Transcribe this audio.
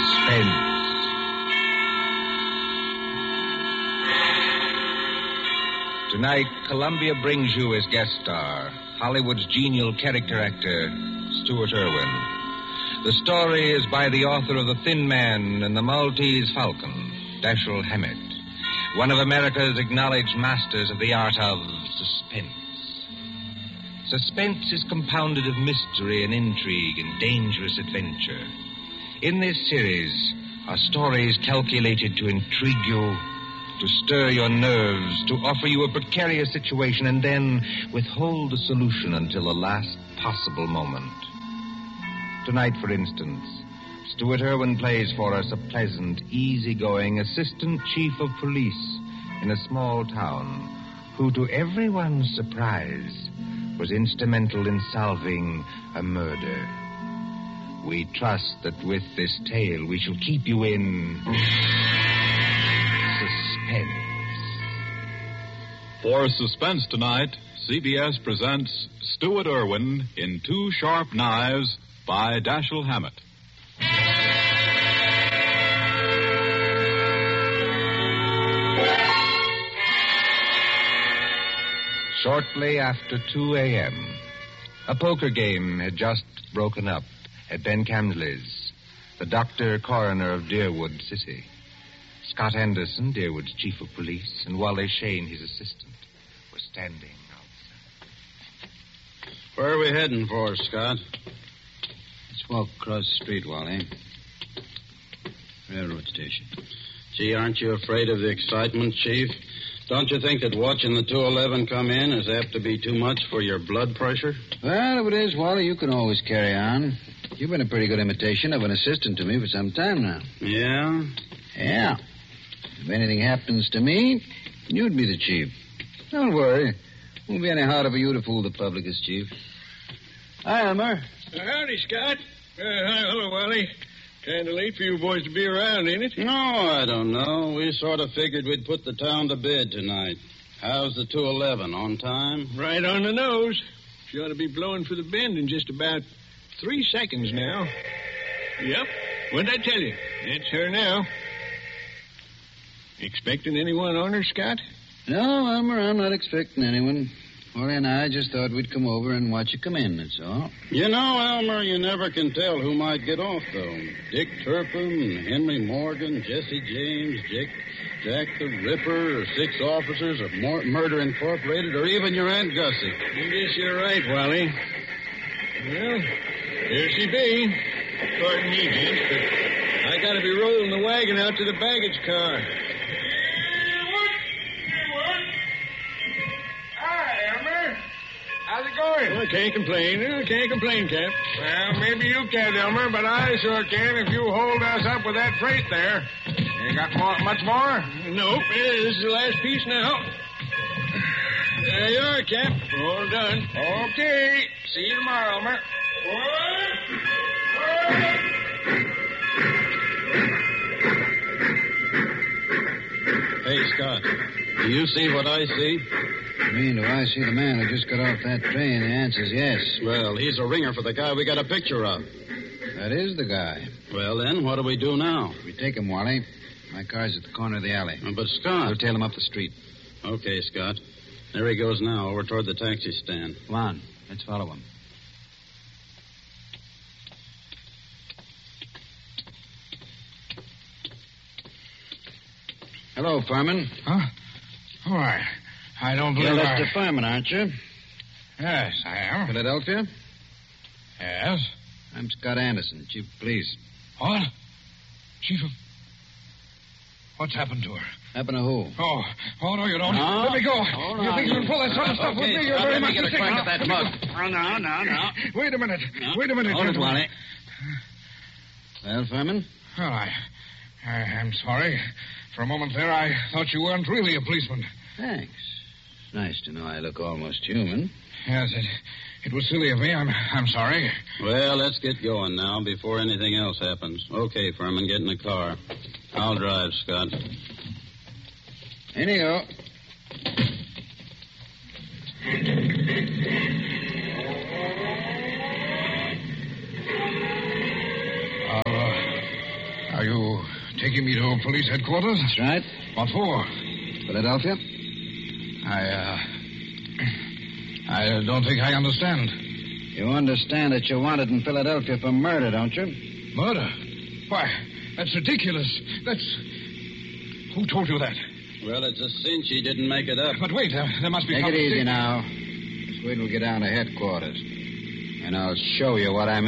Suspense. Tonight, Columbia brings you as guest star Hollywood's genial character actor, Stuart Irwin. The story is by the author of The Thin Man and the Maltese Falcon, Dashiell Hammett, one of America's acknowledged masters of the art of suspense. Suspense is compounded of mystery and intrigue and dangerous adventure. In this series are stories calculated to intrigue you, to stir your nerves, to offer you a precarious situation, and then withhold the solution until the last possible moment. Tonight, for instance, Stuart Irwin plays for us a pleasant, easygoing assistant chief of police in a small town who, to everyone's surprise, was instrumental in solving a murder. We trust that with this tale we shall keep you in suspense. For suspense tonight, CBS presents Stuart Irwin in Two Sharp Knives by Dashiell Hammett. Shortly after 2 a.m., a poker game had just broken up at Ben Camsley's, the doctor coroner of Deerwood City. Scott Anderson, Deerwood's chief of police, and Wally Shane, his assistant, were standing outside. Where are we heading for, Scott? Let's walk across the street, Wally. Railroad station. Gee, aren't you afraid of the excitement, Chief? Don't you think that watching the 211 come in is apt to be too much for your blood pressure? Well, if it is, Wally, you can always carry on. You've been a pretty good imitation of an assistant to me for some time now. Yeah? Yeah. If anything happens to me, you'd be the chief. Don't worry. Won't be any harder for you to fool the public as chief. Hi, Elmer. Howdy, Scott. Hello, Wally. Kind of late for you boys to be around, ain't it? No, I don't know. We sort of figured we'd put the town to bed tonight. How's the 211? On time? Right on the nose. She ought to be blowing for the bend in just about 3 seconds now. Yep. What'd I tell you? It's her now. Expecting anyone on her, Scott? No, Elmer, I'm not expecting anyone. Wally and I just thought we'd come over and watch you come in, that's all. You know, Elmer, you never can tell who might get off, though. Dick Turpin, Henry Morgan, Jesse James, Jack the Ripper, or 6 officers of Murder Incorporated, or even your Aunt Gussie. I guess you're right, Wally. Well, here she be. Pardon me, gents, but I gotta be rolling the wagon out to the baggage car. How's it going? Well, I can't complain, Cap. Well, maybe you can, Elmer, but I sure can if you hold us up with that freight there. You got much more? Nope, this is the last piece now. There you are, Cap. All done. Okay. See you tomorrow, Elmer. Hey, Scott, do you see what I see? You mean, do I see the man who just got off that train? The answer's yes. Well, he's a ringer for the guy we got a picture of. That is the guy. Well, then, what do we do now? We take him, Wally. My car's at the corner of the alley. But, Scott... We'll tail him up the street. Okay, Scott. There he goes now, over toward the taxi stand. Come on. Let's follow him. Hello, Furman. Huh? Why, I don't believe You're Lester Furman, aren't you? Yes, I am. Philadelphia? Yes? I'm Scott Anderson, Chief of Police. What? Chief of... What's happened to her? Happened to who? Oh, no, you don't. No. Let me go. Hold You on. think you can pull that sort of stuff with me? You're Scott, very let me much get a mistaken. crack at that mug. Oh, no. Wait a minute. No. Wait a minute. Hold it, gentlemen. Wally. Well, Furman? Well, I'm sorry. For a moment there, I thought you weren't really a policeman. Thanks. It's nice to know I look almost human. Yes, it was silly of me. I'm sorry. Well, let's get going now before anything else happens. Okay, Furman, get in the car. I'll drive, Scott. In you go. Are you taking me to police headquarters? That's right. What for? Philadelphia? I don't think I understand. You understand that you're wanted in Philadelphia for murder, don't you? Murder? Why, that's ridiculous. Who told you that? Well, it's a cinch he didn't make it up. But wait, there must be... Take it easy now. Just wait till we get down to headquarters. And I'll show you what I mean.